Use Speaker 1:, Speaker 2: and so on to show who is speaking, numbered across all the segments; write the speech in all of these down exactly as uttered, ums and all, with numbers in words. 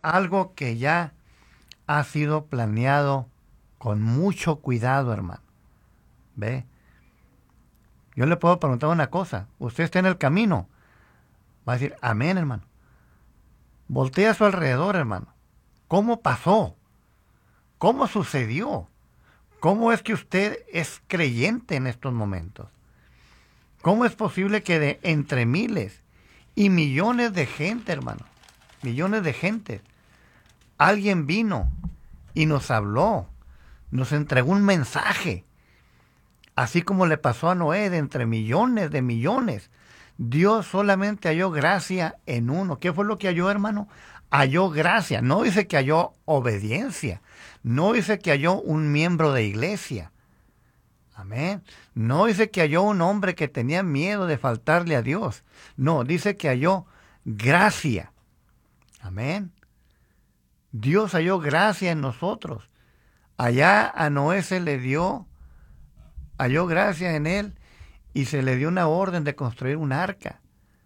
Speaker 1: algo que ya ha sido planeado con mucho cuidado, hermano. ¿Ve? Yo le puedo preguntar una cosa. Usted está en el camino. Va a decir, amén, hermano. Voltea a su alrededor, hermano. ¿Cómo pasó? ¿Cómo sucedió? ¿Cómo es que usted es creyente en estos momentos? ¿Cómo es posible que de entre miles y millones de gente, hermano, millones de gente, alguien vino y nos habló, nos entregó un mensaje, así como le pasó a Noé, de entre millones de millones? Dios solamente halló gracia en uno. ¿Qué fue lo que halló, hermano? Halló gracia. No dice que halló obediencia. No dice que halló un miembro de iglesia. Amén. No dice que halló un hombre que tenía miedo de faltarle a Dios. No, dice que halló gracia. Amén. Dios halló gracia en nosotros. Allá a Noé se le dio, halló gracia en él y se le dio una orden de construir un arca.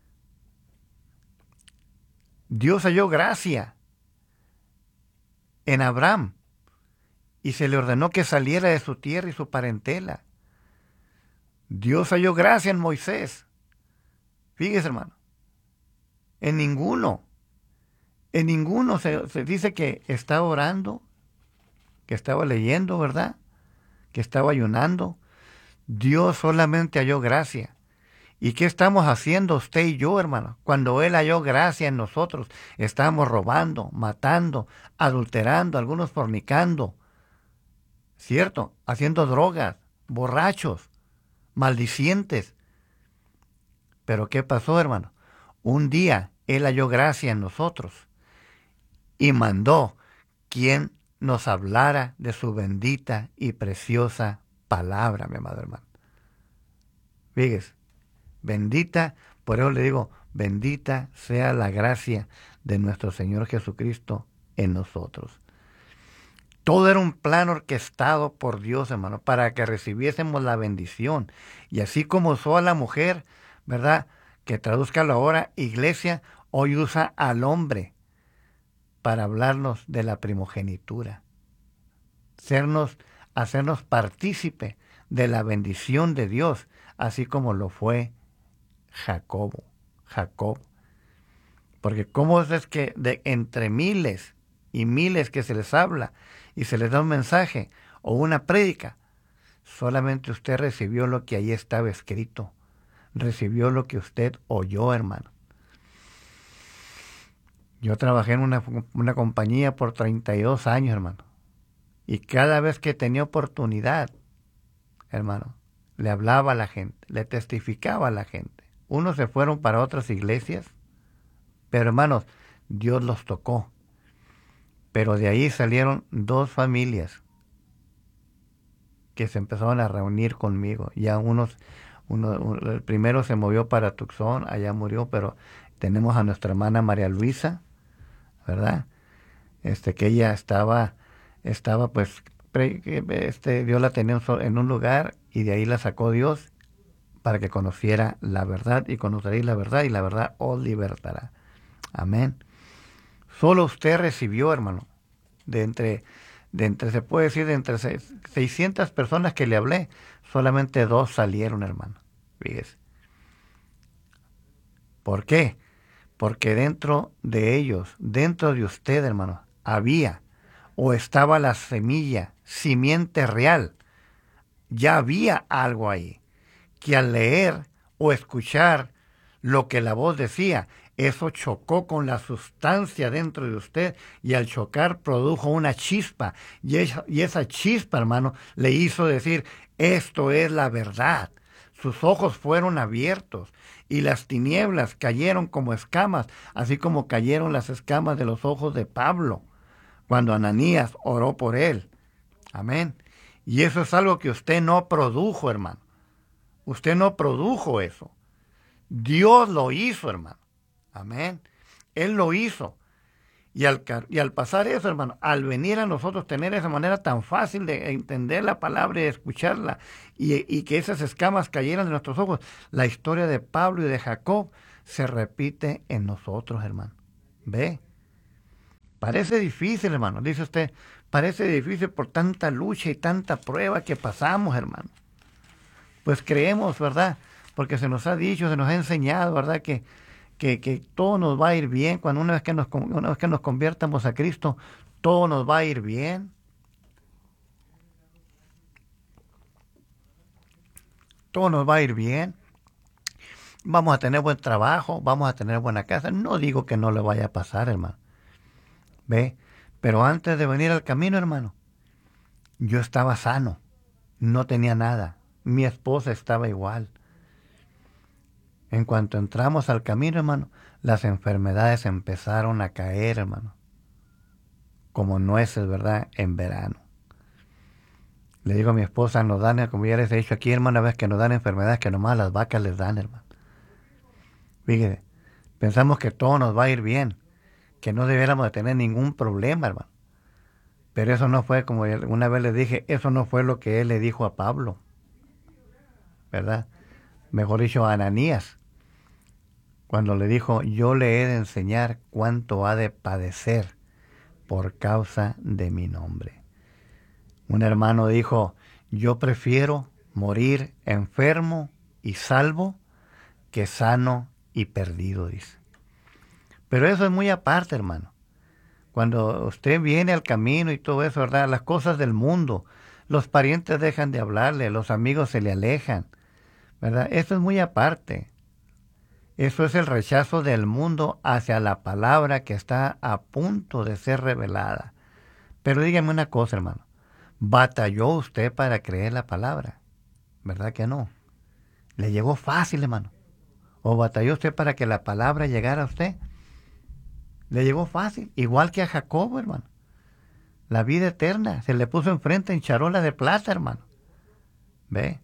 Speaker 1: Dios halló gracia en Abraham y se le ordenó que saliera de su tierra y su parentela. Dios halló gracia en Moisés. Fíjese, hermano. En ninguno. En ninguno se, se dice que estaba orando, que estaba leyendo, ¿verdad? Que estaba ayunando. Dios solamente halló gracia. ¿Y qué estamos haciendo usted y yo, hermano? Cuando Él halló gracia en nosotros, estamos robando, matando, adulterando, algunos fornicando, ¿cierto? Haciendo drogas, borrachos, maldicientes. Pero ¿qué pasó, hermano? Un día Él halló gracia en nosotros y mandó quien nos hablara de su bendita y preciosa palabra, mi amado hermano. Fíjese, bendita, por eso le digo, bendita sea la gracia de nuestro Señor Jesucristo en nosotros. Todo era un plan orquestado por Dios, hermano, para que recibiésemos la bendición. Y así como usó a la mujer, ¿verdad? Que traduzcalo ahora, iglesia, hoy usa al hombre para hablarnos de la primogenitura. Sernos, hacernos partícipe de la bendición de Dios, así como lo fue Jacobo, Jacob. Porque cómo es que de entre miles y miles que se les habla y se les da un mensaje o una prédica, solamente usted recibió lo que ahí estaba escrito, recibió lo que usted oyó, hermano. Yo trabajé en una, una compañía por treinta y dos años, hermano, y cada vez que tenía oportunidad, hermano, le hablaba a la gente, le testificaba a la gente. Unos se fueron para otras iglesias, pero hermanos, Dios los tocó. Pero de ahí salieron dos familias que se empezaron a reunir conmigo. Ya unos, uno, uno, el primero se movió para Tucson, allá murió, pero tenemos a nuestra hermana María Luisa, ¿verdad? Este, que ella estaba, estaba pues, pre, este, Dios la tenía en un lugar y de ahí la sacó Dios para que conociera la verdad, y conoceréis la verdad y la verdad os libertará. Amén. Solo usted recibió, hermano, de entre, de entre, se puede decir, de entre seiscientas personas que le hablé, solamente dos salieron, hermano. Fíjese. ¿Por qué? Porque dentro de ellos, dentro de usted, hermano, había o estaba la semilla, simiente real. Ya había algo ahí, que al leer o escuchar lo que la voz decía, eso chocó con la sustancia dentro de usted, y al chocar produjo una chispa, y esa, y esa chispa, hermano, le hizo decir, esto es la verdad. Sus ojos fueron abiertos y las tinieblas cayeron como escamas, así como cayeron las escamas de los ojos de Pablo cuando Ananías oró por él. Amén. Y eso es algo que usted no produjo, hermano. Usted no produjo eso. Dios lo hizo, hermano. Amén. Él lo hizo. Y al, y al pasar eso, hermano, al venir a nosotros tener esa manera tan fácil de entender la palabra y de escucharla, y, y que esas escamas cayeran de nuestros ojos, la historia de Pablo y de Jacob se repite en nosotros, hermano. ¿Ve? Parece difícil, hermano. Dice usted, parece difícil por tanta lucha y tanta prueba que pasamos, hermano. Pues creemos, ¿verdad? Porque se nos ha dicho, se nos ha enseñado, ¿verdad? Que, que, que todo nos va a ir bien. Cuando una vez que nos, una vez que nos conviertamos a Cristo, todo nos va a ir bien. Todo nos va a ir bien. Vamos a tener buen trabajo, vamos a tener buena casa. No digo que no le vaya a pasar, hermano. ¿Ve? Pero antes de venir al camino, hermano, yo estaba sano. No tenía nada. Mi esposa estaba igual. En cuanto entramos al camino, hermano, las enfermedades empezaron a caer, hermano. Como nueces, ¿verdad? En verano. Le digo a mi esposa, nos dan, como ya les he dicho aquí, hermano, a veces que nos dan enfermedades que nomás las vacas les dan, hermano. Fíjese, pensamos que todo nos va a ir bien, que no debiéramos de tener ningún problema, hermano. Pero eso no fue, como una vez le dije, eso no fue lo que él le dijo a Pablo, ¿verdad? Mejor dicho, a Ananías, cuando le dijo, yo le he de enseñar cuánto ha de padecer por causa de mi nombre. Un hermano dijo, yo prefiero morir enfermo y salvo que sano y perdido, dice. Pero eso es muy aparte, hermano. Cuando usted viene al camino y todo eso, ¿verdad? Las cosas del mundo, los parientes dejan de hablarle, los amigos se le alejan, ¿verdad? Eso es muy aparte. Eso es el rechazo del mundo hacia la palabra que está a punto de ser revelada. Pero dígame una cosa, hermano. ¿Batalló usted para creer la palabra? ¿Verdad que no? ¿Le llegó fácil, hermano? ¿O batalló usted para que la palabra llegara a usted? Le llegó fácil, igual que a Jacobo, hermano. La vida eterna se le puso enfrente en charola de plata, hermano. ¿Ve?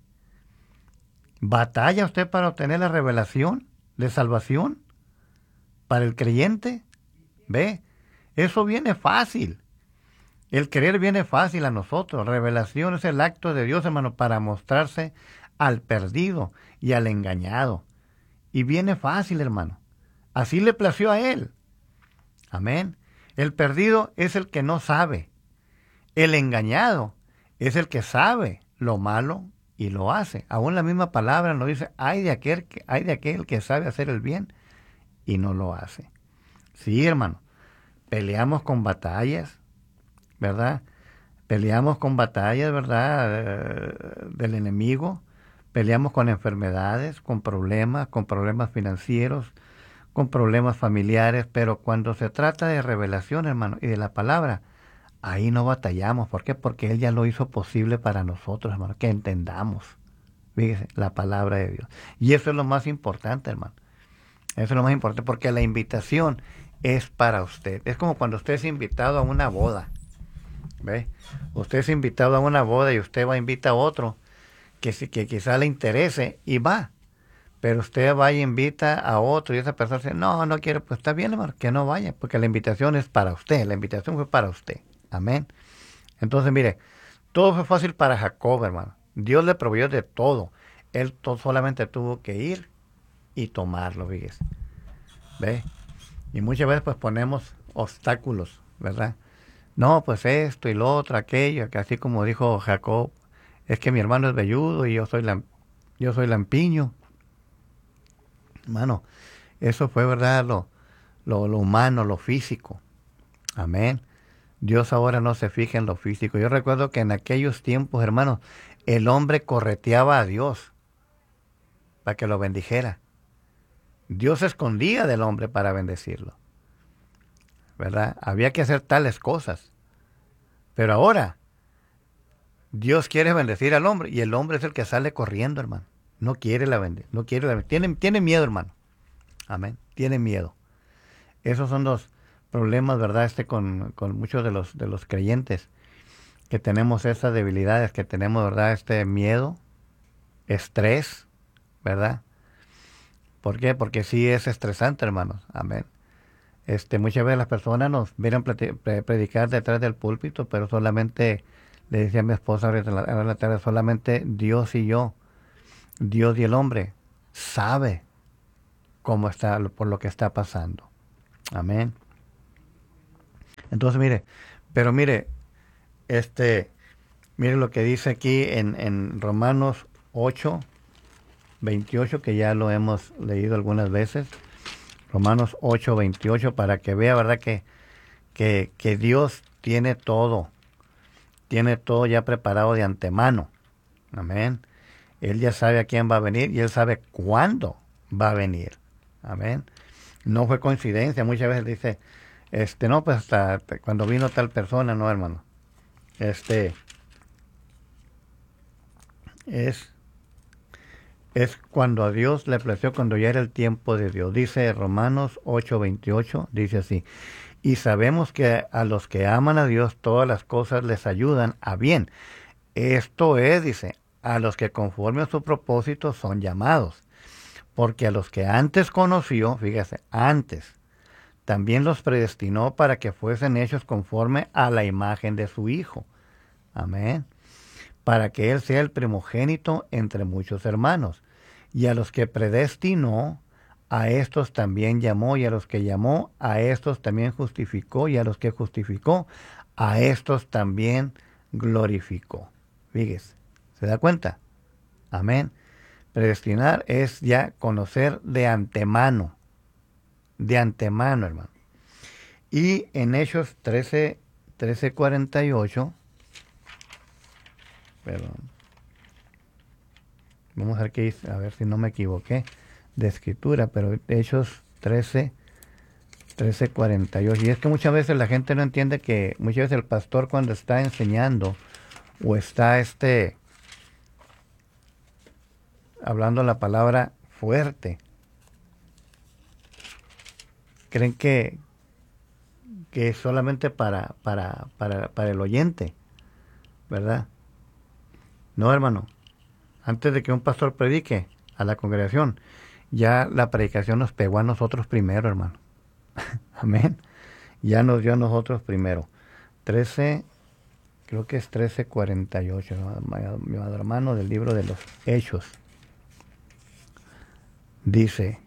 Speaker 1: ¿Batalla usted para obtener la revelación de salvación para el creyente? ¿Ve? Eso viene fácil. El creer viene fácil a nosotros. Revelación es el acto de Dios, hermano, para mostrarse al perdido y al engañado. Y viene fácil, hermano. Así le plació a él. Amén. El perdido es el que no sabe. El engañado es el que sabe lo malo y lo hace. Aún la misma palabra nos dice, hay de aquel que, hay de aquel que sabe hacer el bien y no lo hace. Sí, hermano. Peleamos con batallas, ¿verdad? Peleamos con batallas, ¿verdad? Del enemigo. Peleamos con enfermedades, con problemas, con problemas financieros, con problemas familiares, pero cuando se trata de revelación, hermano, y de la palabra, ahí no batallamos. ¿Por qué? Porque Él ya lo hizo posible para nosotros, hermano, que entendamos, fíjese, la palabra de Dios. Y eso es lo más importante, hermano. Eso es lo más importante, porque la invitación es para usted. Es como cuando usted es invitado a una boda, ¿ve? Usted es invitado a una boda y usted va a invitar a otro que, que quizá le interese y va. Pero usted va y invita a otro y esa persona dice, no, no quiero, pues está bien, hermano, que no vaya, porque la invitación es para usted, la invitación fue para usted. Amén. Entonces, mire, todo fue fácil para Jacob, hermano. Dios le proveyó de todo. Él to- solamente tuvo que ir y tomarlo, fíjese. ¿Ve? Y muchas veces pues ponemos obstáculos, ¿verdad? No, pues esto y lo otro, aquello, que así como dijo Jacob, es que mi hermano es velludo y yo soy, lam- yo soy lampiño. Hermano, eso fue, ¿verdad? Lo, lo, lo humano, lo físico. Amén. Dios ahora no se fija en lo físico. Yo recuerdo que en aquellos tiempos, hermanos, el hombre correteaba a Dios para que lo bendijera. Dios se escondía del hombre para bendecirlo, ¿verdad? Había que hacer tales cosas. Pero ahora, Dios quiere bendecir al hombre y el hombre es el que sale corriendo, hermano. No quiere la bendición, no quiere la bendición. Tiene, tiene miedo, hermano. Amén. Tiene miedo. Esos son los problemas, ¿verdad? Este con, con muchos de los, de los creyentes, que tenemos esas debilidades, que tenemos, ¿verdad? Este miedo, estrés, ¿verdad? ¿Por qué? Porque sí es estresante, hermanos. Amén. Este, muchas veces las personas nos miran plati- pre- predicar detrás del púlpito, pero solamente, le decía a mi esposa ahorita en la, en la tarde, solamente Dios y yo, Dios y el hombre, sabe cómo está, por lo que está pasando. Amén. Entonces, mire, pero mire, este, mire lo que dice aquí en, en Romanos ocho, veintiocho, que ya lo hemos leído algunas veces. Romanos ocho, veintiocho, para que vea, ¿verdad? Que, que, que Dios tiene todo, tiene todo ya preparado de antemano. Amén. Él ya sabe a quién va a venir y Él sabe cuándo va a venir. Amén. No fue coincidencia. Muchas veces dice, este, no, pues hasta cuando vino tal persona, no, hermano. Este, es, es cuando a Dios le plació, cuando ya era el tiempo de Dios. Dice Romanos ocho, veintiocho, dice así, y sabemos que a los que aman a Dios todas las cosas les ayudan a bien. Esto es, dice, a los que conforme a su propósito son llamados. Porque a los que antes conoció, fíjese, antes, también los predestinó para que fuesen hechos conforme a la imagen de su Hijo. Amén. Para que Él sea el primogénito entre muchos hermanos. Y a los que predestinó, a estos también llamó, y a los que llamó, a estos también justificó, y a los que justificó, a estos también glorificó. Fíjese, ¿se da cuenta? Amén. Predestinar es ya conocer de antemano, de antemano, hermano. Y en Hechos trece, trece cuarenta y ocho, perdón, vamos a ver qué dice, a ver si no me equivoqué de escritura, pero Hechos trece, trece cuarenta y ocho. Y es que muchas veces la gente no entiende que muchas veces el pastor cuando está enseñando o está este hablando la palabra fuerte, creen que, que es solamente para, para, para, para el oyente, ¿verdad? No, hermano. Antes de que un pastor predique a la congregación, ya la predicación nos pegó a nosotros primero, hermano. Amén. Ya nos dio a nosotros primero. trece, creo que es trece cuarenta y ocho, mi hermano, del libro de los Hechos. Dice,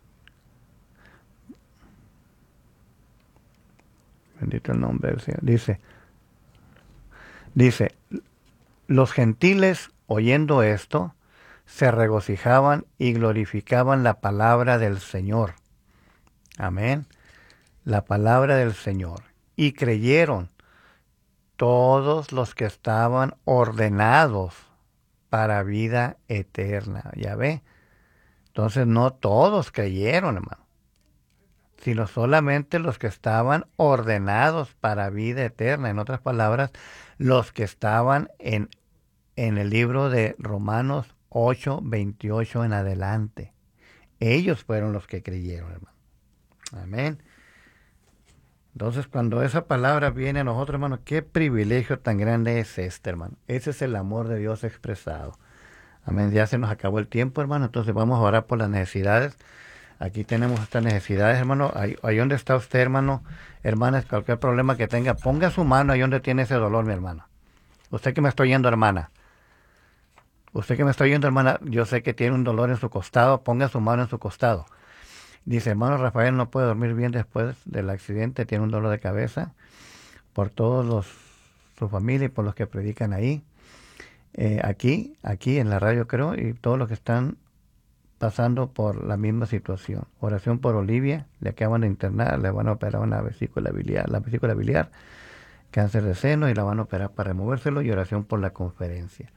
Speaker 1: bendito el nombre del Señor, dice, dice, los gentiles oyendo esto, se regocijaban y glorificaban la palabra del Señor. Amén. La palabra del Señor. Y creyeron todos los que estaban ordenados para vida eterna. Ya ve. Entonces no todos creyeron, hermano, sino solamente los que estaban ordenados para vida eterna. En otras palabras, los que estaban en, en el libro de Romanos ocho, veintiocho en adelante. Ellos fueron los que creyeron, hermano. Amén. Entonces, cuando esa palabra viene a nosotros, hermano, qué privilegio tan grande es este, hermano. Ese es el amor de Dios expresado. Amén. Ya se nos acabó el tiempo, hermano. Entonces vamos a orar por las necesidades. Aquí tenemos estas necesidades, hermano. Ahí, ahí donde está usted, hermano, hermanas, cualquier problema que tenga, ponga su mano ahí donde tiene ese dolor, mi hermana. Usted que me está oyendo, hermana. Usted que me está oyendo, hermana, yo sé que tiene un dolor en su costado. Ponga su mano en su costado. Dice, hermano Rafael no puede dormir bien después del accidente. Tiene un dolor de cabeza por todos los, su familia y por los que predican ahí. Eh, aquí, aquí en la radio creo, y todos los que están pasando por la misma situación. Oración por Olivia, le acaban de internar, le van a operar una vesícula biliar, la vesícula biliar, cáncer de seno, y la van a operar para removérselo, y oración por la conferencia.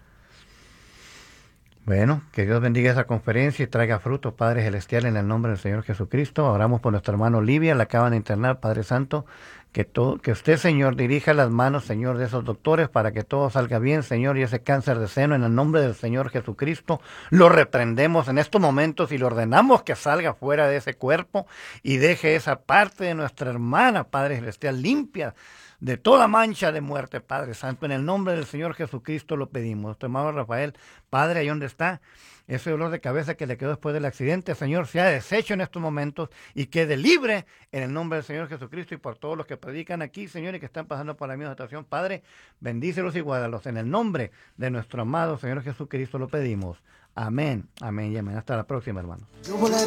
Speaker 1: Bueno, que Dios bendiga esa conferencia y traiga fruto, Padre Celestial, en el nombre del Señor Jesucristo. Oramos por nuestro hermano Olivia, la acaban de internar, Padre Santo, que, todo, que usted, Señor, dirija las manos, Señor, de esos doctores para que todo salga bien, Señor, y ese cáncer de seno, en el nombre del Señor Jesucristo, lo reprendemos en estos momentos y lo ordenamos que salga fuera de ese cuerpo y deje esa parte de nuestra hermana, Padre Celestial, limpia de toda mancha de muerte, Padre Santo. En el nombre del Señor Jesucristo lo pedimos. Nuestro hermano Rafael, Padre, ahí donde está, ese dolor de cabeza que le quedó después del accidente, Señor, sea deshecho en estos momentos y quede libre en el nombre del Señor Jesucristo, y por todos los que predican aquí, Señor, y que están pasando por la misma situación. Padre, bendícelos y guárdalos. En el nombre de nuestro amado Señor Jesucristo lo pedimos. Amén, amén y amén. Hasta la próxima, hermano.